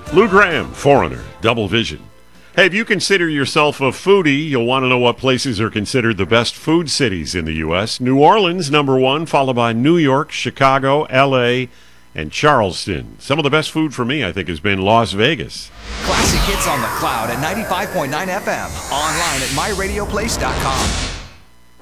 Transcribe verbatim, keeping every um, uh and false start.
Lou Graham, Foreigner, Double Vision. Hey, if you consider yourself a foodie, you'll want to know what places are considered the best food cities in the U S. New Orleans, number one, followed by New York, Chicago, L A, and Charleston. Some of the best food for me, I think, has been Las Vegas. Classic hits on the cloud at ninety-five point nine F M. Online at my radio place dot com.